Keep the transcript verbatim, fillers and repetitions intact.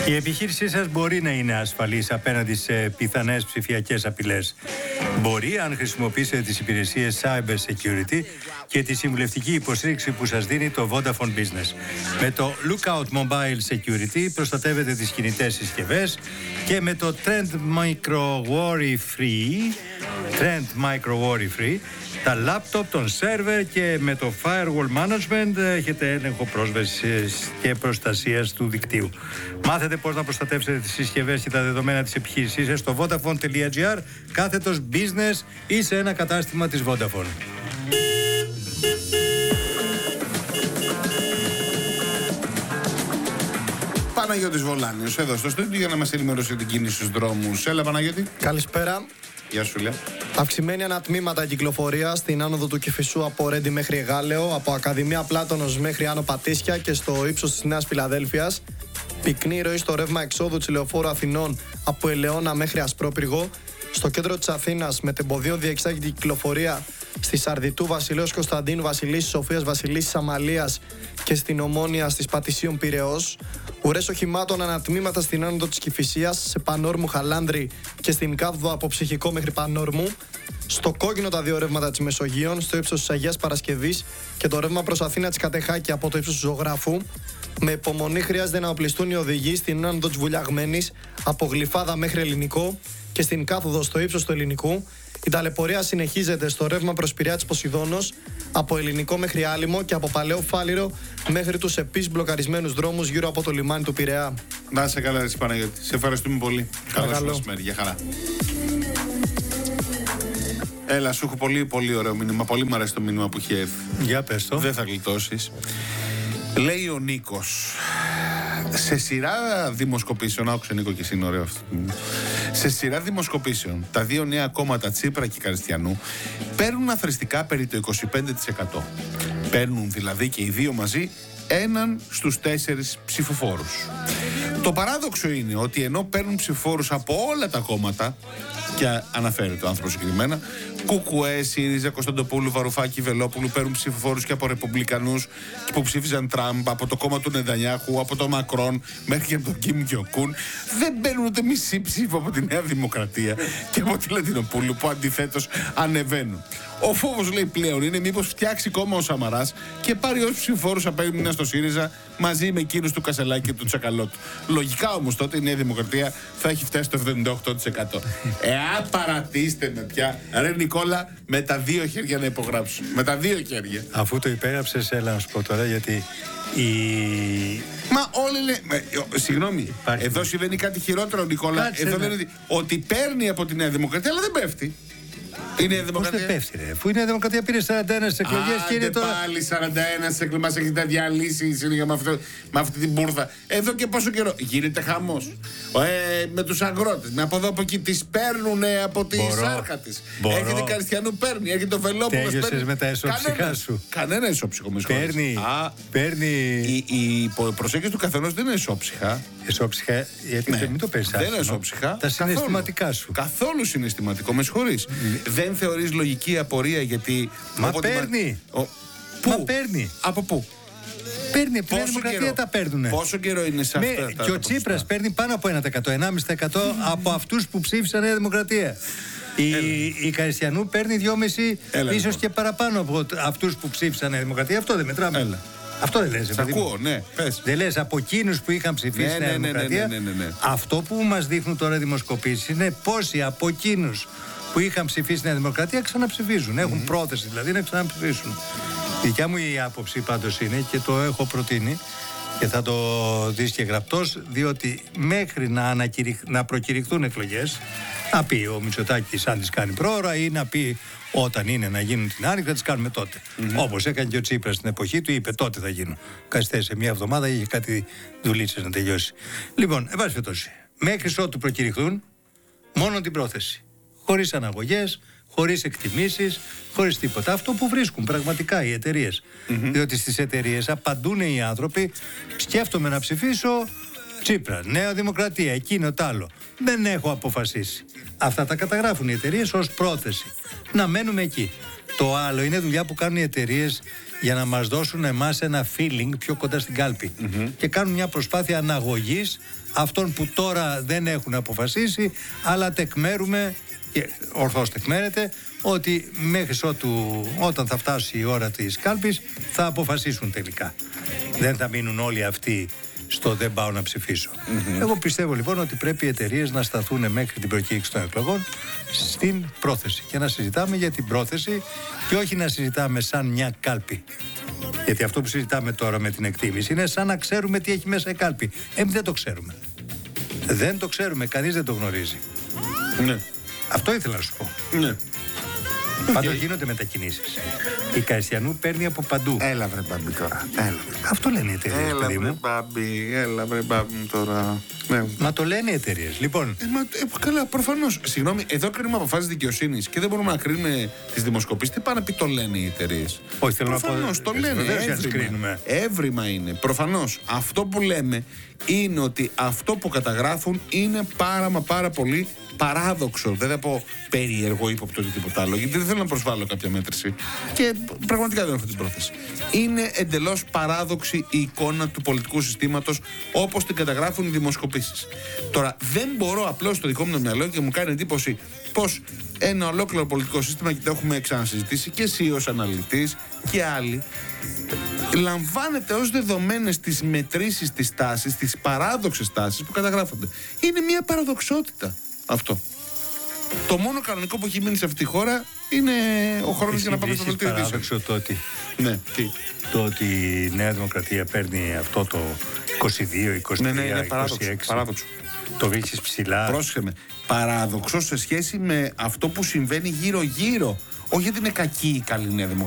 Η επιχείρησή σας μπορεί να είναι ασφαλής απέναντι σε πιθανές ψηφιακές απειλές. Μπορεί, αν χρησιμοποιήσετε τις υπηρεσίες Cyber Security και τη συμβουλευτική υποστήριξη που σας δίνει το Vodafone Business. Με το Lookout Mobile Security προστατεύετε τις κινητές συσκευές και με το Trend Micro Worry Free, Trend Micro Worry Free, τα λάπτοπ, τον σερβερ και με το Firewall Management έχετε έλεγχο πρόσβασης και προστασίας του δικτύου. Μάθετε πώς να προστατεύσετε τις συσκευές και τα δεδομένα της επιχείρησής σας στο vodafone.gr κάθετος business ή σε ένα κατάστημα της Vodafone. Παναγιώτης Βολάνιος εδώ στο στούντιο για να μας ενημερώσει την κίνηση στους δρόμους. Έλα Παναγιώτη. Καλησπέρα. Γεια σου, λέω. Αυξημένη ανατμήματα κυκλοφορία στην άνοδο του Κηφισού από Ρέντι μέχρι Εγάλεο, από Ακαδημία Πλάτωνος μέχρι Άνω Πατήσια και στο ύψος της Νέας Φιλαδέλφειας. Πυκνή ροή στο ρεύμα εξόδου της Λεωφόρου Αθηνών από Ελαιώνα μέχρι Ασπρόπυργο. Στο κέντρο της Αθήνας με τεμποδίο διεξάγεται κυκλοφορία στη Σαρδιτού Βασιλέως Κωνσταντίνου Βασιλίσσης Σοφίας Βασιλίσσης Αμαλίας και στην Ομόνια στις Πατησίων Πειραιώς. Ουρές οχημάτων ανατμήματα στην άνοδο της Κηφισίας, σε Πανόρμου Χαλάνδρη και στην κάθοδο από Ψυχικό μέχρι Πανόρμου. Στο κόκκινο τα δύο ρεύματα της Μεσογείων, στο ύψος της Αγίας Παρασκευής και το ρεύμα προς Αθήνα της Κατεχάκη από το ύψος του Ζωγράφου. Με υπομονή χρειάζεται να οπλιστούν οι οδηγοί στην άνοδο της Βουλιαγμένης από Γλυφάδα μέχρι Ελληνικό και στην κάθοδο στο ύψος του Ελληνικού. Η ταλαιπωρία συνεχίζεται στο ρεύμα προς Πειραιά της Ποσειδώνος από Ελληνικό μέχρι Άλυμο και από Παλαιό Φάληρο μέχρι τους επίσης μπλοκαρισμένους δρόμους γύρω από το λιμάνι του Πειραιά. Να είσαι καλά, εσύ Παναγιώτη. Σε ευχαριστούμε πολύ. Καλό σου μεσημέρι. Γεια χαρά. Έλα, σου έχω πολύ πολύ ωραίο μήνυμα. Πολύ μου αρέσει το μήνυμα που έχει έρθει. Για πες το. Δεν θα γλιτώσεις. Λέει ο Νίκος. Σε σειρά δημοσκοπήσεων, άκουσε Νίκο και εσύ είναι ωραίο αυτό. Σε σειρά δημοσκοπήσεων, τα δύο νέα κόμματα Τσίπρα και Καριστιανού παίρνουν αθρηστικά περί το είκοσι πέντε τοις εκατό. Παίρνουν δηλαδή και οι δύο μαζί έναν στους τέσσερις ψηφοφόρους. Το παράδοξο είναι ότι ενώ παίρνουν ψηφοφόρους από όλα τα κόμματα, και αναφέρεται ο άνθρωπος συγκεκριμένα, Κουκουέ, ΣΥΡΙΖΑ, Κωνσταντοπούλου, Βαρουφάκη, Βελόπουλου, παίρνουν ψηφοφόρους και από Ρεπουμπλικανούς που ψήφιζαν Τραμπ, από το κόμμα του Νετανιάχου, από το Μακρόν, μέχρι και από τον Κιμ Τζονγκ-Un. Δεν παίρνουν ούτε μισή ψήφο από τη Νέα Δημοκρατία και από τη Λατινοπούλου, που αντιθέτως ανεβαίνουν. Ο φόβος, λέει, πλέον είναι μήπως φτιάξει κόμμα ο Σαμαράς και πάρει όσους ψηφοφόρους απέμειναν στο ΣΥΡΙΖΑ μαζί με εκείνους του Κασελάκη και του Τσακαλώτου. Λογικά όμως τότε η Νέα Δημοκρατία θα έχει φτάσει στο εβδομήντα οκτώ τοις εκατό. Εά, παρατήστε με πια. Ρε Νικόλα, με τα δύο χέρια να υπογράψω. Με τα δύο χέρια. Αφού το υπέγραψες, έλα να σου πω τώρα, γιατί η... Μα όλοι λένε. Συγγνώμη, Υπάρχει. Εδώ συμβαίνει κάτι χειρότερο, Νικόλα. Κάτσε, εδώ ναι. λένε ότι, ότι παίρνει από τη Νέα Δημοκρατία, αλλά δεν πέφτει. Η Νέα Πώς Δημοκρατία. δεν πέφτει, ρε. Αφού η Νέα Δημοκρατία πήρε σαράντα ένα στις εκλογές και είναι τώρα. Πάλι σαράντα ένα στις εκλογές, μας έχετε διαλύσει συνέχεια με, αυτό, με αυτή την μπουρδα. Εδώ και πόσο καιρό γίνεται χαμός. Ε, με τους αγρότες, με από εδώ από εκεί, τις παίρνουν από τη Μπορώ. σάρκα της. Μπορώ. Έχετε Καριστιανού, παίρνει. Έχετε το Βελόπουλο. Τέλειωσες με τα εσωψυχά σου. Κανένα εσωψυχό, με συγχωρείς. Παίρνει. Α, παίρνει... Η, η προσέγγιση του καθενός δεν είναι εσωψυχά. Εσωψυχά, γιατί Ναι. μην το παίρνεις Δεν είναι άσχημα. εσωψυχά. Τα συναισθηματικά σου. Καθόλου συναισθηματικό, με συγχωρείς. Δεν θεωρείς λογική απορία γιατί. Μα όποτε παίρνει. Ο... Μα Πού? παίρνει. Από πού? Παίρνει, από τη Νέα Πόσο Δημοκρατία καιρό? τα παίρνουνε. Πόσο καιρό είναι σε Με, αυτά τα και τα ο ποσοστά? Τσίπρας παίρνει πάνω από ένα τοις εκατό, ενάμιση τοις εκατό από αυτούς που ψήφισαν Νέα Δημοκρατία. Η, η Καριστιανού παίρνει δυόμισι Έλα, ίσως λοιπόν. και παραπάνω από αυτούς που ψήφισαν Νέα Δημοκρατία. Αυτό δεν μετράμε. Έλα. Αυτό δεν λες. Σ' παιδί μου. ακούω, ναι, πες. Δεν λες από εκείνους που είχαν ψηφίσει Ναι, Νέα ναι, ναι, Δημοκρατία. ναι, ναι, ναι, ναι. Αυτό που μας δείχνουν τώρα οι δημοσκοπήσεις είναι πόσοι από εκείνους που είχαν ψηφίσει Νέα Δημοκρατία ξαναψηφίζουν. Έχουν mm-hmm. πρόθεση δηλαδή να ξαναψηφίσουν. Η δικιά μου η άποψη πάντως είναι, και το έχω προτείνει και θα το δεις και γραπτός, διότι μέχρι να, ανακηρυχ... να προκηρυχθούν εκλογές, να πει ο Μητσοτάκης αν τις κάνει πρόωρα ή να πει όταν είναι να γίνουν την Άνοιξη θα τις κάνουμε τότε. Mm-hmm. Όπως έκανε και ο Τσίπρας στην εποχή του, είπε τότε θα γίνουν. Καθυστέρησε μια εβδομάδα, είχε κάτι δουλίτσες να τελειώσει. Λοιπόν, εν πάση περιπτώσει, μέχρι ότου προκηρυχθούν, μόνο την πρόθεση. Χωρίς αναγωγές, χωρίς εκτιμήσεις, χωρίς τίποτα. Αυτό που βρίσκουν πραγματικά οι εταιρείες. Mm-hmm. Διότι στις εταιρείες απαντούν οι άνθρωποι, σκέφτομαι να ψηφίσω Τσίπρα, Νέα Δημοκρατία, εκείνο τ' άλλο. Δεν έχω αποφασίσει. Αυτά τα καταγράφουν οι εταιρείες ως πρόθεση. Να μένουμε εκεί. Το άλλο είναι δουλειά που κάνουν οι εταιρείες για να μας δώσουν εμάς ένα feeling πιο κοντά στην κάλπη. Mm-hmm. Και κάνουν μια προσπάθεια αναγωγής αυτών που τώρα δεν έχουν αποφασίσει, αλλά τεκμέρουμε, και ορθώς τεκμέρεται, ότι μέχρι ότου, όταν θα φτάσει η ώρα της κάλπης θα αποφασίσουν τελικά. Δεν θα μείνουν όλοι αυτοί στο δεν πάω να ψηφίσω. Mm-hmm. Εγώ πιστεύω λοιπόν ότι πρέπει οι εταιρείες να σταθούν μέχρι την προκήρυξη των εκλογών στην πρόθεση και να συζητάμε για την πρόθεση και όχι να συζητάμε σαν μια κάλπη. Γιατί αυτό που συζητάμε τώρα με την εκτίμηση είναι σαν να ξέρουμε τι έχει μέσα η κάλπη. Εμείς δεν το ξέρουμε. Δεν το ξέρουμε, κανείς δεν το γνωρίζει. Ναι. Αυτό ήθελα να σου πω. Ναι. Πάντως γίνονται μετακινήσεις. Η Καϊστιανού παίρνει από παντού. Έλα βρε μπάμπη τώρα. Έλα. Αυτό λένε οι εταιρείες, Έλα παιδί βρε μου. μπάμπη, έλα βρε μπάμπη μου τώρα. Ναι. Μα το λένε οι εταιρείες. Λοιπόν, Ε, μα, ε, καλά, προφανώς. Συγγνώμη, εδώ κρίνουμε αποφάσεις δικαιοσύνης και δεν μπορούμε να κρίνουμε τις δημοσκοπήσεις. Τι πάνε να πει το λένε οι εταιρείες. όχι, θέλω να πω. Προφανώς το λένε. Βεβαίως και να τις Έβριμα. κρίνουμε. Έβριμα είναι. Προφανώς. Αυτό που λέμε είναι ότι αυτό που καταγράφουν είναι πάρα μα πάρα πολύ παράδοξο. Δεν θα πω περίεργο, ύποπτο ή τίποτα άλλο, γιατί δεν θέλω να προσβάλλω κάποια μέτρηση. Και πραγματικά δεν έχω αυτή την πρόθεση. Είναι εντελώς παράδοξη η εικόνα του πολιτικού συστήματος όπως την καταγράφουν οι δημοσκοπήσεις. Τώρα, δεν μπορώ απλώς στο δικό μου το μυαλό και μου κάνει εντύπωση πως ένα ολόκληρο πολιτικό σύστημα, και το έχουμε ξανασυζητήσει και εσύ ως αναλυτής και άλλοι, λαμβάνεται ως δεδομένες τις μετρήσεις της τάσης, τις παράδοξες τάσεις που καταγράφονται. Είναι μια παραδοξότητα αυτό. Το μόνο κανονικό που έχει μείνει σε αυτή τη χώρα είναι ο χρόνος για να πάμε στο δελτίο ειδήσεων. παράδοξο το ότι, Ναι, τι. το ότι η Νέα Δημοκρατία παίρνει αυτό το είκοσι δύο, είκοσι τρία, Ναι, ναι, είναι παράδοξο. είκοσι έξι. παράδοξο. Το βρίσκεις ψηλά. Πρόσεχε με. Παράδοξο σε σχέση με αυτό που συμβαίνει γύρω-γύρω. Όχι γιατί είναι κακή η καλή Νέα Δημοκρατία.